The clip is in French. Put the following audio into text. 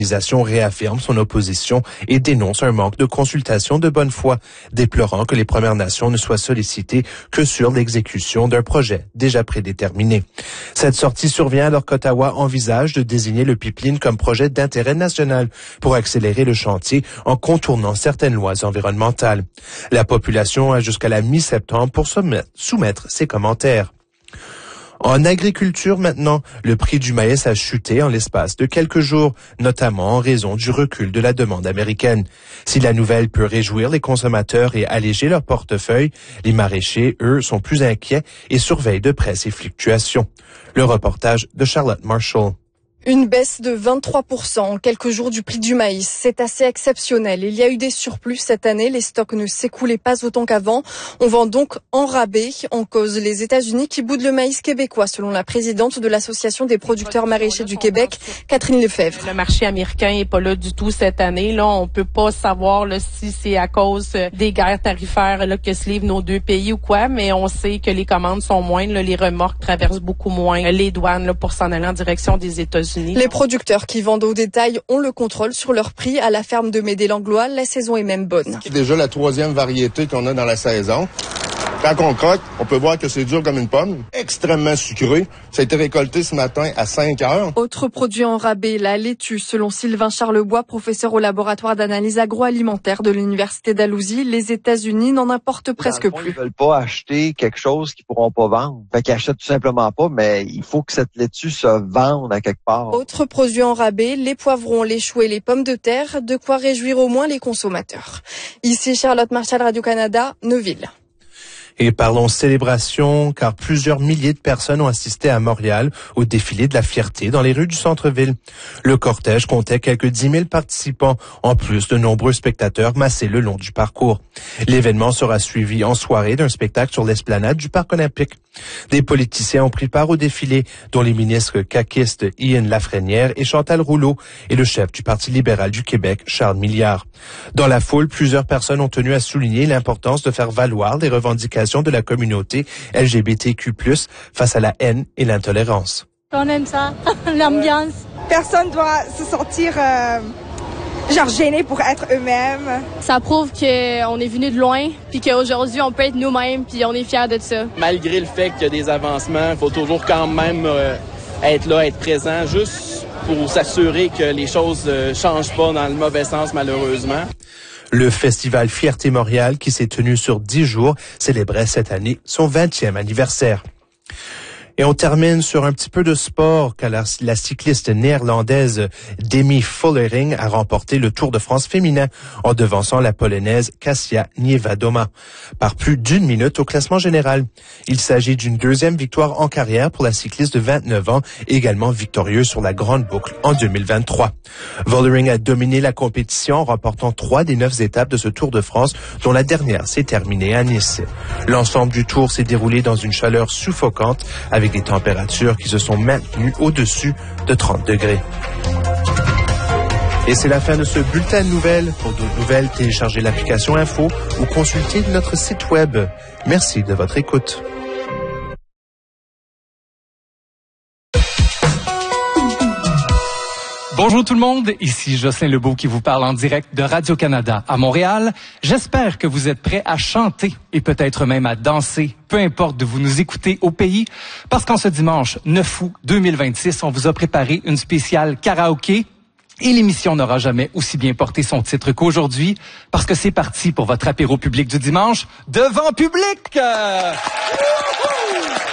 L'organisation réaffirme son opposition et dénonce un manque de consultation de bonne foi, déplorant que les Premières Nations ne soient sollicitées que sur l'exécution d'un projet déjà prédéterminé. Cette sortie survient alors qu'Ottawa envisage de désigner le pipeline comme projet d'intérêt national pour accélérer le chantier en contournant certaines lois environnementales. La population a jusqu'à la mi-septembre pour soumettre ses commentaires. En agriculture maintenant, le prix du maïs a chuté en l'espace de quelques jours, notamment en raison du recul de la demande américaine. Si la nouvelle peut réjouir les consommateurs et alléger leur portefeuille, les maraîchers, eux, sont plus inquiets et surveillent de près ces fluctuations. Le reportage de Charlotte Marshall. Une baisse de 23% en quelques jours du prix du maïs. C'est assez exceptionnel. Il y a eu des surplus cette année. Les stocks ne s'écoulaient pas autant qu'avant. On vend donc en rabais. En cause les États-Unis qui boudent le maïs québécois, selon la présidente de l'Association des producteurs maraîchers du Québec, Catherine Lefebvre. Le marché américain est pas là du tout cette année. Là, on peut pas savoir là, si c'est à cause des guerres tarifaires là, que se livrent nos deux pays ou quoi, mais on sait que les commandes sont moindres. Là, les remorques traversent beaucoup moins les douanes là, pour s'en aller en direction des États-Unis. Les producteurs qui vendent au détail ont le contrôle sur leur prix. À la ferme de Médé-Langlois, la saison est même bonne. C'est déjà la 3e variété qu'on a dans la saison. Quand on croque, on peut voir que c'est dur comme une pomme, extrêmement sucré. Ça a été récolté ce matin à 5 heures. Autre produit en rabais, la laitue. Selon Sylvain Charlebois, professeur au laboratoire d'analyse agroalimentaire de l'Université d'Alousie, les États-Unis n'en importent presque plus. Ils veulent pas acheter quelque chose qu'ils pourront pas vendre. Fait qu'ils achètent tout simplement pas, mais il faut que cette laitue se vende à quelque part. Autre produit en rabais, les poivrons, les choux et les pommes de terre, de quoi réjouir au moins les consommateurs. Ici Charlotte Marshall, Radio-Canada, Neuville. Et parlons célébration, car plusieurs milliers de personnes ont assisté à Montréal au défilé de la fierté dans les rues du centre-ville. Le cortège comptait quelques 10 000 participants, en plus de nombreux spectateurs massés le long du parcours. L'événement sera suivi en soirée d'un spectacle sur l'esplanade du Parc olympique. Des politiciens ont pris part au défilé, dont les ministres caquistes Ian Lafrenière et Chantal Rouleau et le chef du Parti libéral du Québec, Charles Milliard. Dans la foule, plusieurs personnes ont tenu à souligner l'importance de faire valoir les revendications de la communauté LGBTQ+, face à la haine et l'intolérance. On aime ça, l'ambiance. Personne doit se sentir gêné pour être eux-mêmes. Ça prouve qu'on est venu de loin, puis qu'aujourd'hui on peut être nous-mêmes, puis on est fiers de ça. Malgré le fait qu'il y a des avancements, il faut toujours quand même être là, être présent, juste pour s'assurer que les choses changent pas dans le mauvais sens, malheureusement. Le festival Fierté Montréal, qui s'est tenu sur 10 jours, célébrait cette année son 20e anniversaire. Et on termine sur un petit peu de sport, car la cycliste néerlandaise Demi Vollering a remporté le Tour de France féminin en devançant la polonaise Kasia Niewiadoma par plus d'1 minute au classement général. Il s'agit d'une 2e victoire en carrière pour la cycliste de 29 ans, également victorieuse sur la Grande Boucle en 2023. Vollering a dominé la compétition en remportant 3 des 9 étapes de ce Tour de France, dont la dernière s'est terminée à Nice. L'ensemble du Tour s'est déroulé dans une chaleur suffocante, avec des températures qui se sont maintenues au-dessus de 30 degrés. Et c'est la fin de ce bulletin de nouvelles. Pour d'autres nouvelles, téléchargez l'application Info ou consultez notre site web. Merci de votre écoute. Bonjour tout le monde, ici Jocelyn Lebeau qui vous parle en direct de Radio-Canada à Montréal. J'espère que vous êtes prêts à chanter et peut-être même à danser, peu importe de vous nous écouter au pays, parce qu'en ce dimanche 9 août 2026, on vous a préparé une spéciale karaoké. Et l'émission n'aura jamais aussi bien porté son titre qu'aujourd'hui, parce que c'est parti pour votre apéro public du dimanche devant public.